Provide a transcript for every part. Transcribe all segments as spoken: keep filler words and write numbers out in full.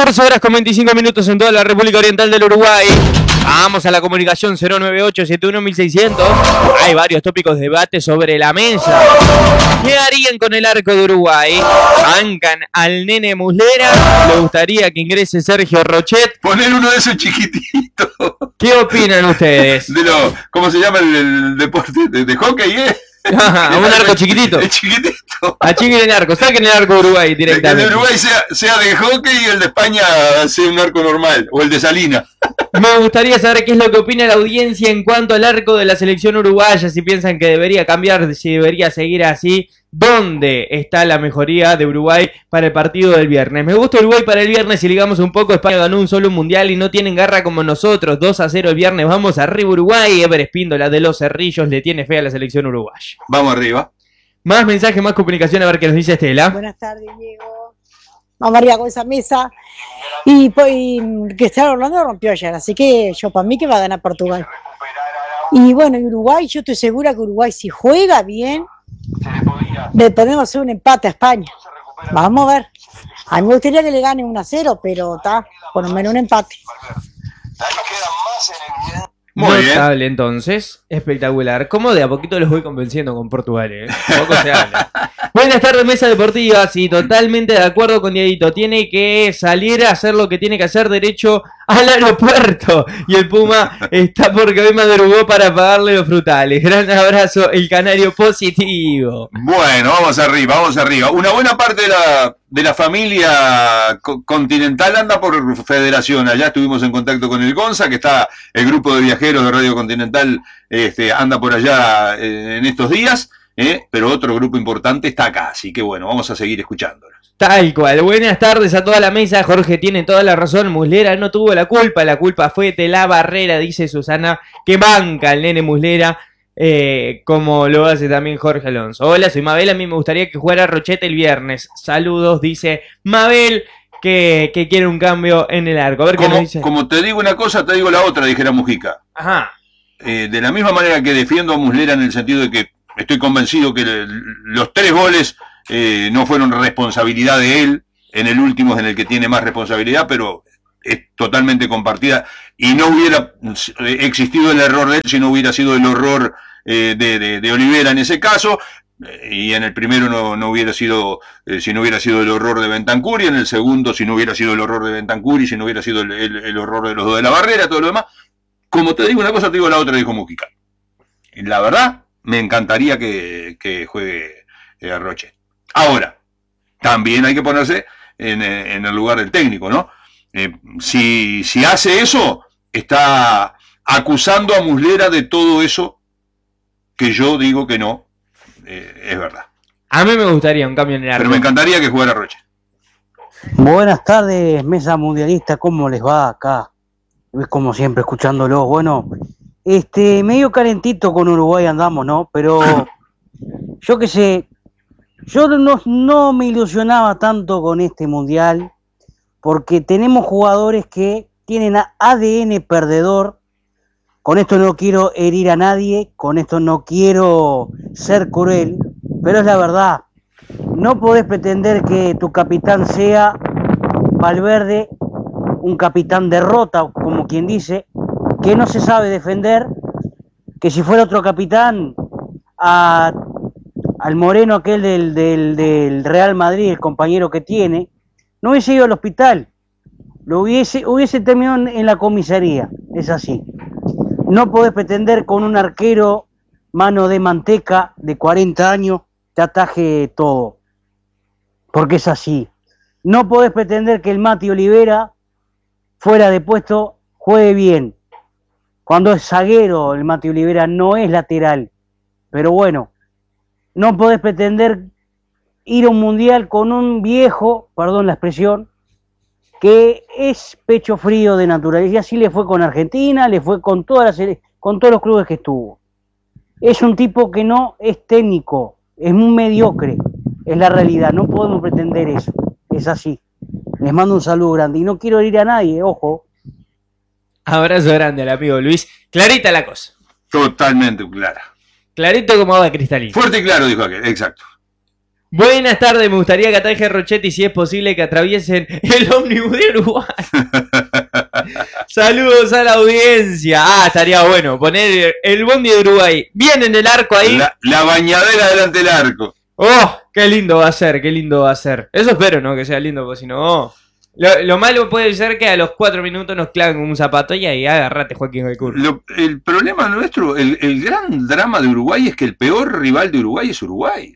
catorce horas con veinticinco minutos en toda la República Oriental del Uruguay. Vamos a la comunicación cero nueve ocho siete uno mil seiscientos. Hay varios tópicos de debate sobre la mesa. ¿Qué harían con el arco de Uruguay? ¿Bancan al nene Muslera? ¿Le gustaría que ingrese Sergio Rochet? Poner uno de esos chiquititos. ¿Qué opinan ustedes? De lo, ¿cómo se llama el, el deporte? ¿De, de hockey, eh? Ah, un arco chiquitito. El chiquitito. Achiquen el arco, saquen el arco de Uruguay directamente. Que el de Uruguay sea, sea de hockey y el de España sea un arco normal. O el de Salina. Me gustaría saber qué es lo que opina la audiencia en cuanto al arco de la selección uruguaya, si piensan que debería cambiar, si debería seguir así. ¿Dónde está la mejoría de Uruguay para el partido del viernes? Me gusta Uruguay para el viernes y ligamos un poco. España ganó un solo mundial y no tienen garra como nosotros. dos a cero el viernes. Vamos arriba Uruguay. Ever Espíndola de los Cerrillos le tiene fe a la selección uruguaya. Vamos arriba. Más mensajes, más comunicación, a ver qué nos dice Estela. Buenas tardes, Diego. Vamos arriba con esa mesa. Y, pues, y Cristiano Ronaldo rompió ayer, así que yo para mí que va a ganar Portugal. Y bueno, y Uruguay, yo estoy segura que Uruguay si juega bien, le podemos hacer un empate a España. Vamos a ver. A mí me gustaría que le gane uno a cero, pero está, por lo menos un empate. Muy bien. Notable, entonces, espectacular. Como de a poquito los voy convenciendo con Portugal, ¿eh? Poco se habla. Buenas tardes, Mesa Deportiva. Sí, totalmente de acuerdo con Dieguito. Tiene que salir a hacer lo que tiene que hacer derecho al aeropuerto. Y el Puma está porque hoy madrugó para pagarle los frutales. Gran abrazo, el canario positivo. Bueno, vamos arriba, vamos arriba. Una buena parte de la, de la familia co continental anda por Federación. Allá estuvimos en contacto con el Gonza, que está el grupo de viajeros de Radio Continental, este, anda por allá eh, en estos días. ¿Eh? Pero otro grupo importante está acá, así que bueno, vamos a seguir escuchándolos. Tal cual. Buenas tardes a toda la mesa. Jorge tiene toda la razón. Muslera no tuvo la culpa. La culpa fue de la Barrera, dice Susana, que banca al nene Muslera, eh, como lo hace también Jorge Alonso. Hola, soy Mabel. A mí me gustaría que jugara Rochete el viernes. Saludos, dice Mabel, que, que quiere un cambio en el arco. A ver como, qué nos dice. Como te digo una cosa, te digo la otra, dijera Mujica. Ajá. Eh, de la misma manera que defiendo a Muslera en el sentido de que estoy convencido que los tres goles eh, no fueron responsabilidad de él, en el último es en el que tiene más responsabilidad, pero es totalmente compartida, y no hubiera existido el error de él si no hubiera sido el horror eh, de, de, de Olivera en ese caso, y en el primero no, no hubiera sido, eh, si no hubiera sido el horror de Bentancur, y en el segundo si no hubiera sido el horror de Bentancur, y si no hubiera sido el, el, el horror de los dos de la Barrera, todo lo demás. Como te digo una cosa, te digo la otra, dijo Mujica. Y la verdad, me encantaría que, que juegue eh, a Roche. Ahora, también hay que ponerse en, en el lugar del técnico, ¿no? Eh, si, si hace eso, está acusando a Muslera de todo eso que yo digo que no, eh, es verdad. A mí me gustaría un cambio en el arco. Pero me encantaría que jugara Roche. Buenas tardes, Mesa Mundialista, ¿cómo les va acá? Es como siempre escuchándolo. Bueno, este, medio calentito con Uruguay andamos, ¿no? Pero yo qué sé, yo no, no me ilusionaba tanto con este mundial porque tenemos jugadores que tienen A D N perdedor. Con esto no quiero herir a nadie, con esto no quiero ser cruel, pero es la verdad. No podés pretender que tu capitán sea Valverde, un capitán derrota, como quien dice, que no se sabe defender, que si fuera otro capitán, a, al moreno aquel del, del, del Real Madrid, el compañero que tiene, no hubiese ido al hospital, lo hubiese, hubiese terminado en, en la comisaría, es así. No podés pretender con un arquero mano de manteca de cuarenta años te ataje todo, porque es así. No podés pretender que el Mati Olivera, fuera de puesto, juegue bien. Cuando es zaguero, el Mati Olivera no es lateral. Pero bueno, no podés pretender ir a un mundial con un viejo, perdón la expresión, que es pecho frío de naturaleza. Y así le fue con Argentina, le fue con, todas las, con todos los clubes que estuvo. Es un tipo que no es técnico, es un mediocre, es la realidad, no podemos pretender eso, es así. Les mando un saludo grande y no quiero herir a nadie, ojo. Abrazo grande al amigo Luis. Clarita la cosa. Totalmente clara. Clarito como agua cristalina. Fuerte y claro, dijo aquel, exacto. Buenas tardes, me gustaría que ataje Rochetti si es posible que atraviesen el ómnibus de Uruguay. Saludos a la audiencia. Ah, estaría bueno poner el bondi de Uruguay bien en el arco ahí. La, la bañadera delante del arco. Oh, qué lindo va a ser, qué lindo va a ser. Eso espero, ¿no? Que sea lindo, porque si no... Oh. Lo, lo malo puede ser que a los cuatro minutos nos claven un zapato y ahí agarrate, Joaquín del Curro. Lo, el problema nuestro, el, el gran drama de Uruguay es que el peor rival de Uruguay es Uruguay.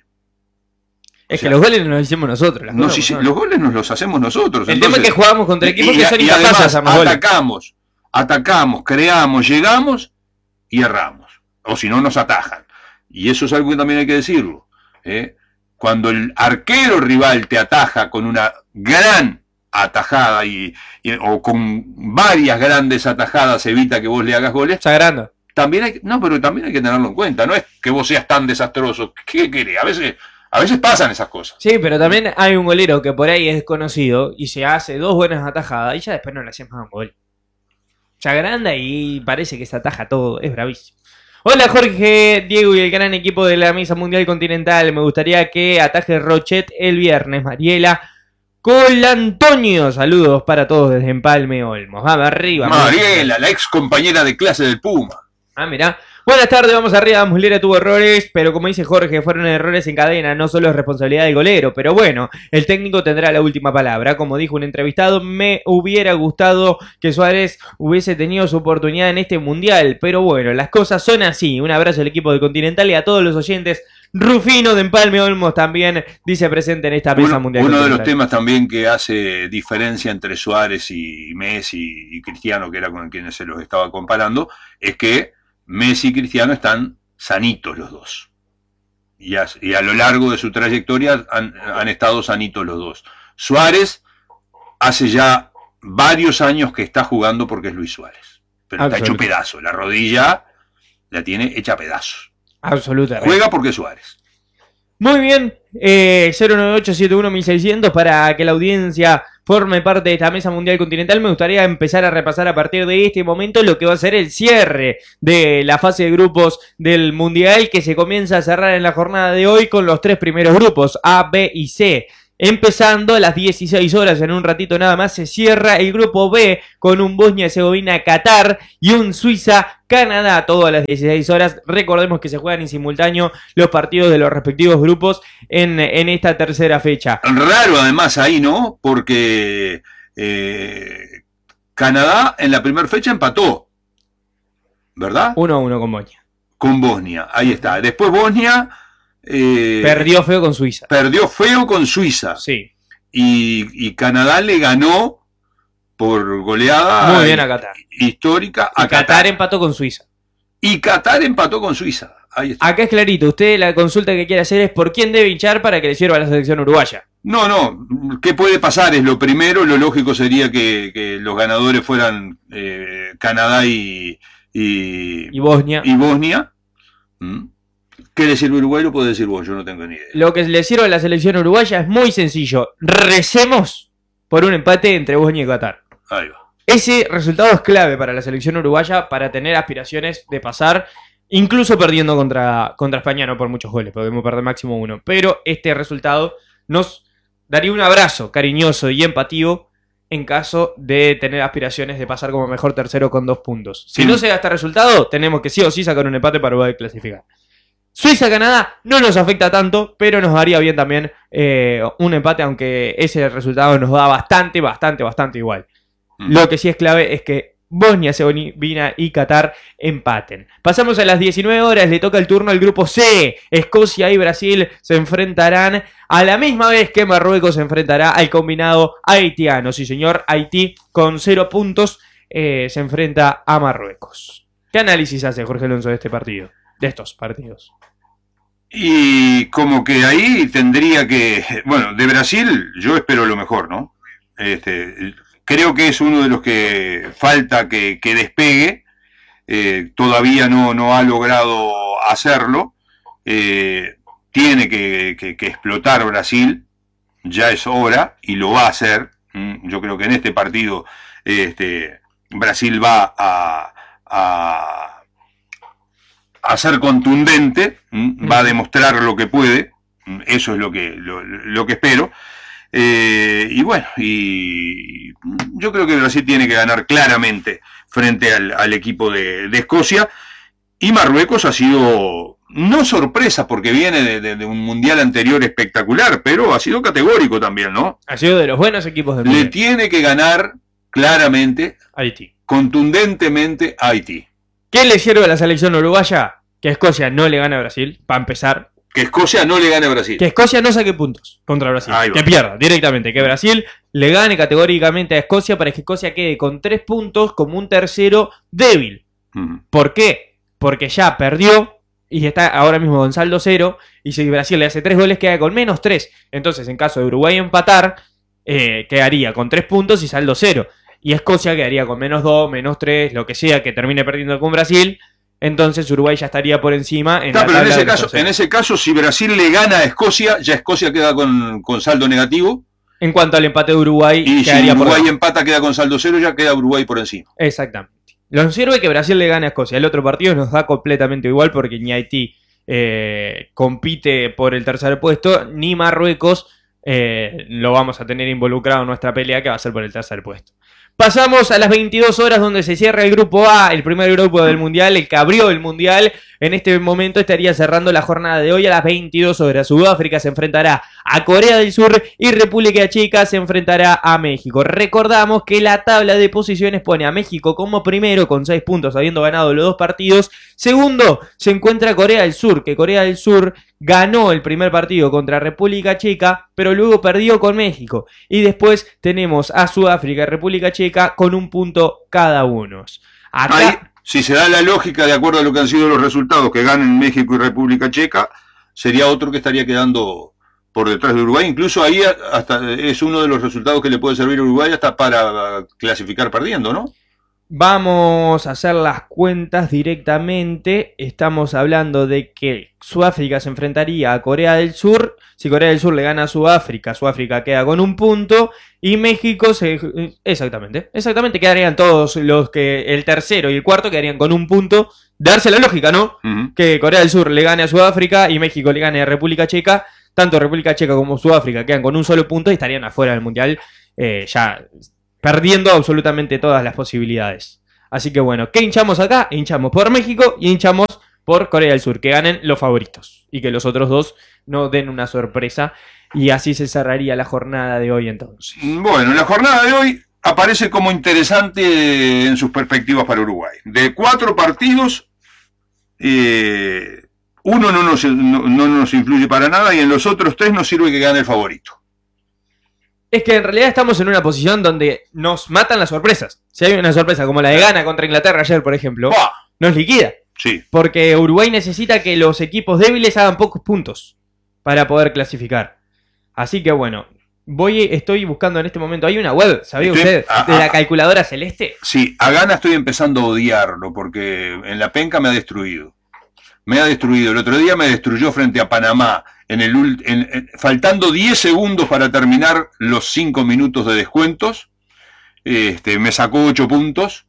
Es o sea, que los goles nos los hicimos nosotros. Las nos cosas, hice, ¿no? los goles nos los hacemos nosotros. El entonces, tema es que jugamos contra equipos y, que son y incapaces de además hacernos goles. atacamos, atacamos, creamos, llegamos y erramos. O si no, nos atajan. Y eso es algo que también hay que decirlo. ¿eh? Cuando el arquero rival te ataja con una gran atajada y, y o con varias grandes atajadas evita que vos le hagas goles. Sagrando. También hay, no, pero también hay que tenerlo en cuenta. No es que vos seas tan desastroso. ¿Qué querés? A veces, a veces pasan esas cosas. Sí, pero también hay un golero que por ahí es desconocido y se hace dos buenas atajadas y ya después no le hacemos más un gol. Se agranda y parece que se ataja todo. Es bravísimo. Hola Jorge, Diego y el gran equipo de la Mesa Mundial Continental. Me gustaría que ataje Rochet el viernes. Mariela Colantonio. Saludos para todos desde Empalme Olmos. Vamos arriba. Mariela, la ex compañera de clase del Puma. Ah, mirá. Buenas tardes, vamos arriba. Muslera tuvo errores, pero como dice Jorge, fueron errores en cadena, no solo es responsabilidad del golero. Pero bueno, el técnico tendrá la última palabra. Como dijo un entrevistado, me hubiera gustado que Suárez hubiese tenido su oportunidad en este mundial. Pero bueno, las cosas son así. Un abrazo al equipo de Continental y a todos los oyentes. Rufino de Empalme Olmos también dice presente en esta mesa uno, mundial. Uno de los temas también que hace diferencia entre Suárez y Messi y Cristiano, que era con quienes se los estaba comparando, es que Messi y Cristiano están sanitos los dos. Y a, y a lo largo de su trayectoria han, han estado sanitos los dos. Suárez hace ya varios años que está jugando porque es Luis Suárez. Pero está hecho pedazo. La rodilla la tiene hecha pedazos. Absolutamente. Juega porque Suárez. Muy bien, eh, cero nueve ocho siete uno mil seiscientos para que la audiencia forme parte de esta mesa mundial continental. Me gustaría empezar a repasar a partir de este momento lo que va a ser el cierre de la fase de grupos del mundial, que se comienza a cerrar en la jornada de hoy con los tres primeros grupos, A, B y C. Empezando a las dieciséis horas, en un ratito nada más, se cierra el grupo B con un Bosnia-Herzegovina-Qatar y un Suiza-Canadá, todo a las dieciséis horas. Recordemos que se juegan en simultáneo los partidos de los respectivos grupos en, en esta tercera fecha. Raro además ahí, ¿no? Porque eh, Canadá en la primera fecha empató, ¿verdad? uno a uno con Bosnia. Con Bosnia, ahí está. Después Bosnia... Eh, perdió feo con Suiza. Perdió feo con Suiza. Sí. Y, y Canadá le ganó por goleada muy bien a Qatar. Histórica a y Qatar. Qatar empató con Suiza. Y Qatar empató con Suiza. Ahí está. Acá es clarito. Usted la consulta que quiere hacer es por quién debe hinchar para que le sirva a la selección uruguaya. No, no. ¿Qué puede pasar? Es lo primero. Lo lógico sería que, que los ganadores fueran eh, Canadá y, y, y Bosnia. Y Bosnia. ¿Mm? ¿Qué le sirve Uruguay? Lo puede decir vos, yo no tengo ni idea. Lo que le sirve a la selección uruguaya es muy sencillo. Recemos por un empate entre Bosnia y Qatar. Ahí va. Ese resultado es clave para la selección uruguaya para tener aspiraciones de pasar, incluso perdiendo contra, contra España, no por muchos goles, podemos perder máximo uno. Pero este resultado nos daría un abrazo cariñoso y empativo en caso de tener aspiraciones de pasar como mejor tercero con dos puntos. Si sí. no se da este resultado, tenemos que sí o sí sacar un empate para poder clasificar. Suiza-Canadá no nos afecta tanto, pero nos daría bien también eh, un empate, aunque ese resultado nos da bastante, bastante, bastante igual. Mm. Lo que sí es clave es que Bosnia, Herzegovina y Qatar empaten. Pasamos a las diecinueve horas, le toca el turno al grupo C. Escocia y Brasil se enfrentarán a la misma vez que Marruecos se enfrentará al combinado haitiano. Sí señor, Haití con cero puntos eh, se enfrenta a Marruecos. ¿Qué análisis hace Jorge Alonso de este partido? De estos partidos. Y como que ahí tendría que... Bueno, de Brasil yo espero lo mejor, ¿no? Este, creo que es uno de los que falta que, que despegue. Eh, todavía no, no ha logrado hacerlo. Eh, tiene que, que, que explotar Brasil. Ya es hora y lo va a hacer. Yo creo que en este partido este, Brasil va a... a a ser contundente, ¿m? va a demostrar lo que puede, Eso es lo que, lo, lo que espero. Eh, y bueno, y yo creo que Brasil tiene que ganar claramente frente al, al equipo de, de Escocia. Y Marruecos ha sido, no sorpresa porque viene de, de, de un mundial anterior espectacular, pero ha sido categórico también, ¿no? Ha sido de los buenos equipos del Le mundial. tiene que ganar claramente, Haití. contundentemente a Haití. ¿Qué le sirve a la selección uruguaya? Que Escocia no le gane a Brasil, para empezar. Que Escocia no le gane a Brasil. Que Escocia no saque puntos contra Brasil. Ahí va. Que pierda directamente. Que Brasil le gane categóricamente a Escocia para que Escocia quede con tres puntos como un tercero débil. Uh-huh. ¿Por qué? Porque ya perdió y está ahora mismo con saldo cero. Y si Brasil le hace tres goles, queda con menos tres. Entonces, en caso de Uruguay empatar, eh, quedaría con tres puntos y saldo cero. Y Escocia quedaría con menos dos, menos tres, lo que sea, que termine perdiendo con Brasil. Entonces Uruguay ya estaría por encima en Claro, la pero en tabla ese, de los caso, terceros. en ese caso, si Brasil le gana a Escocia, ya Escocia queda con, con saldo negativo. En cuanto al empate de Uruguay, Y si quedaría por Uruguay debajo. empata, queda con saldo cero, ya queda Uruguay por encima. Exactamente. Nos sirve que Brasil le gane a Escocia. El otro partido nos da completamente igual porque ni Haití eh, compite por el tercer puesto, ni Marruecos eh, lo vamos a tener involucrado en nuestra pelea que va a ser por el tercer puesto. Pasamos a las veintidós horas donde se cierra el grupo A, el primer grupo del Mundial, el que abrió el Mundial. En este momento estaría cerrando la jornada de hoy a las veintidós horas. Sudáfrica se enfrentará a Corea del Sur y República Checa se enfrentará a México. Recordamos que la tabla de posiciones pone a México como primero con seis puntos habiendo ganado los dos partidos. Segundo se encuentra Corea del Sur, que Corea del Sur ganó el primer partido contra República Checa, pero luego perdió con México. Y después tenemos a Sudáfrica y República Checa con un punto cada uno. Acá... Ahí, si se da la lógica de acuerdo a lo que han sido los resultados, que ganen México y República Checa, sería otro que estaría quedando por detrás de Uruguay. Incluso ahí hasta es uno de los resultados que le puede servir a Uruguay hasta para clasificar perdiendo, ¿no? Vamos a hacer las cuentas directamente. Estamos hablando de que Sudáfrica se enfrentaría a Corea del Sur. Si Corea del Sur le gana a Sudáfrica, Sudáfrica queda con un punto. Y México se... Exactamente. Exactamente, quedarían todos los que... El tercero y el cuarto quedarían con un punto. Darse la lógica, ¿no? Uh-huh. Que Corea del Sur le gane a Sudáfrica y México le gane a República Checa. Tanto República Checa como Sudáfrica quedan con un solo punto y estarían afuera del Mundial. Eh, ya... perdiendo absolutamente todas las posibilidades. Así que bueno, ¿qué hinchamos acá? Hinchamos por México y hinchamos por Corea del Sur. Que ganen los favoritos. Y que los otros dos no den una sorpresa. Y así se cerraría la jornada de hoy entonces. Bueno, la jornada de hoy aparece como interesante en sus perspectivas para Uruguay. De cuatro partidos, eh, uno no nos, no, no nos influye para nada y en los otros tres nos sirve que gane el favorito. Es que en realidad estamos en una posición donde nos matan las sorpresas. Si hay una sorpresa como la de Ghana contra Inglaterra ayer, por ejemplo, ¡Bah! nos liquida. Sí. Porque Uruguay necesita que los equipos débiles hagan pocos puntos para poder clasificar. Así que bueno, voy, estoy buscando en este momento. Hay una web, ¿sabía Estoy- usted? ah, De la ah. calculadora celeste. Sí, a Ghana estoy empezando a odiarlo porque en la penca me ha destruido. Me ha destruido. El otro día me destruyó frente a Panamá. En el, ult- en- en- faltando diez segundos para terminar los cinco minutos de descuentos. Este, me sacó ocho puntos.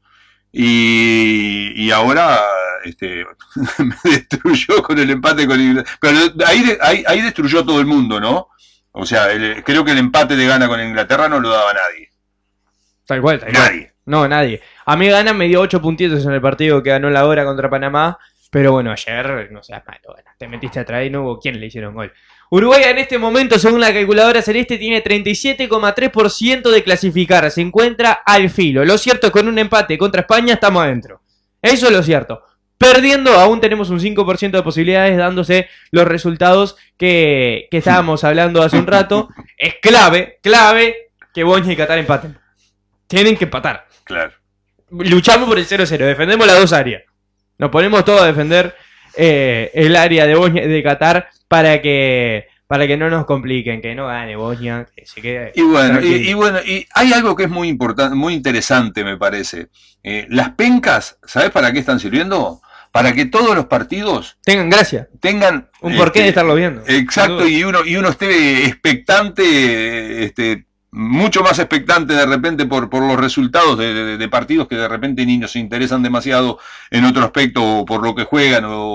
Y, y ahora este, me destruyó con el empate con Inglaterra. Pero ahí, de- ahí, ahí destruyó a todo el mundo, ¿no? O sea, el- creo que el empate de Ghana con Inglaterra no lo daba nadie. Tal cual, tal cual. Nadie. No, nadie. A mí Ghana me dio ocho puntitos en el partido que ganó la hora contra Panamá. Pero bueno, ayer, no seas malo, Ghana. Te metiste atrás y no hubo quien le hicieron gol. Uruguay en este momento, según la calculadora celeste, tiene treinta y siete coma tres por ciento de clasificar. Se encuentra al filo. Lo cierto es que con un empate contra España estamos adentro. Eso es lo cierto. Perdiendo, aún tenemos un cinco por ciento de posibilidades dándose los resultados que, que estábamos hablando hace un rato. Es clave, clave que Bosnia y Qatar empaten. Tienen que empatar. Claro. Luchamos por el cero cero, defendemos las dos áreas. Nos ponemos todos a defender eh, el área de Bosnia y de Qatar para que, para que no nos compliquen, que no gane Bosnia, que se quede Y bueno, y, tranquilo. y bueno, y hay algo que es muy importante, muy interesante, me parece. Eh, las pencas, ¿sabes para qué están sirviendo? Para que todos los partidos Tengan gracia, tengan un porqué este, de estarlo viendo. exacto, y uno y uno esté expectante, este, mucho más expectante de repente por, por los resultados de, de, de partidos que de repente ni nos interesan demasiado en otro aspecto, o por lo que juegan o,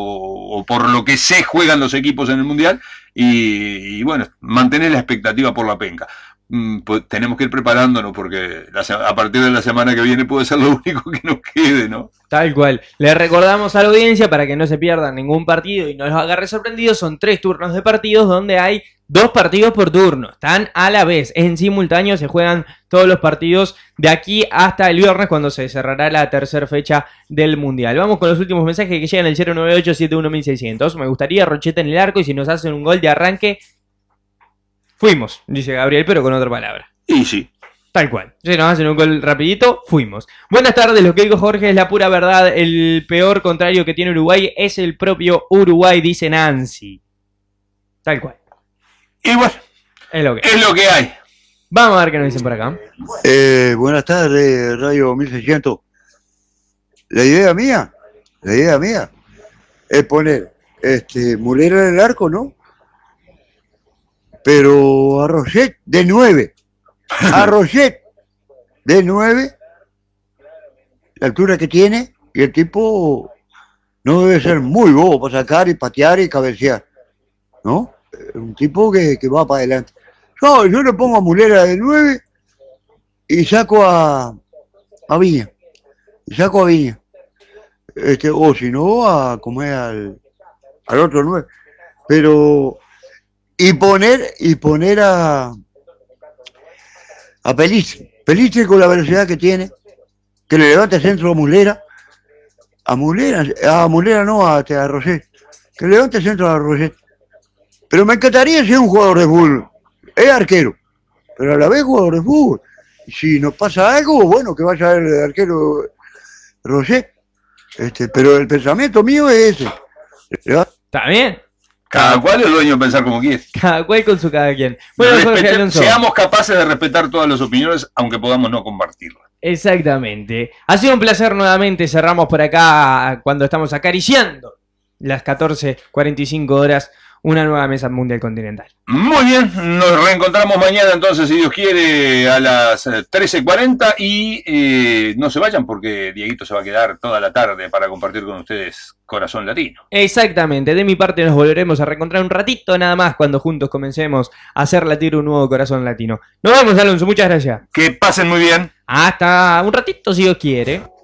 o por lo que sé juegan los equipos en el Mundial, y, y bueno, mantener la expectativa por la penca. Mm, pues tenemos que ir preparándonos porque la, a partir de la semana que viene puede ser lo único que nos quede, ¿no? Tal cual. Le recordamos a la audiencia para que no se pierdan ningún partido y no los agarre sorprendidos. Son tres turnos de partidos donde hay dos partidos por turno. Están a la vez, en simultáneo se juegan todos los partidos de aquí hasta el viernes cuando se cerrará la tercera fecha del Mundial. Vamos con los últimos mensajes que llegan al cero nueve ocho siete uno seis cero cero. Me gustaría Rocheta en el arco y si nos hacen un gol de arranque, fuimos, dice Gabriel, pero con otra palabra. Y sí. Tal cual. Si nos hacen un gol rapidito, fuimos. Buenas tardes, lo que dijo Jorge es la pura verdad. El peor contrario que tiene Uruguay es el propio Uruguay, dice Nancy. Tal cual. Y bueno, es lo que, es lo que hay. Vamos a ver qué nos dicen por acá. Eh, buenas tardes, Radio mil seiscientos. La idea mía, la idea mía es poner este Mulera en el arco, ¿no? Pero a Roget de nueve. A Roget de nueve. La altura que tiene. Y el tipo no debe ser muy bobo para sacar y patear y cabecear, ¿no? Un tipo que, que va para adelante. No, yo le pongo a Mulera de nueve y saco a, a Viña. Y saco a Viña. Este, o si no, a comer al, al otro nueve. Pero... Y poner, y poner a, a Pellice. Pellice con la velocidad que tiene, que le levante centro a Mulera. A Mulera, a Mulera no, a, a Roget. Que le levante centro a Roget. Pero me encantaría ser un jugador de fútbol. Es arquero, pero a la vez jugador de fútbol. Si nos pasa algo, bueno, que vaya el arquero Roget. Este, pero el pensamiento mío es ese. ¿Está bien? Cada cual es dueño de pensar como quiere. Cada cual con su cada quien. Bueno, Respete, Jorge Alonso. Seamos capaces de respetar todas las opiniones, aunque podamos no compartirlas. Exactamente. Ha sido un placer nuevamente. Cerramos por acá cuando estamos acariciando las catorce cuarenta y cinco horas. Una nueva mesa mundial continental. Muy bien, nos reencontramos mañana entonces, si Dios quiere, a las trece cuarenta y eh, no se vayan porque Dieguito se va a quedar toda la tarde para compartir con ustedes Corazón Latino. Exactamente, de mi parte nos volveremos a reencontrar un ratito nada más cuando juntos comencemos a hacer latir un nuevo Corazón Latino. Nos vemos, Alonso, muchas gracias. Que pasen muy bien. Hasta un ratito si Dios quiere.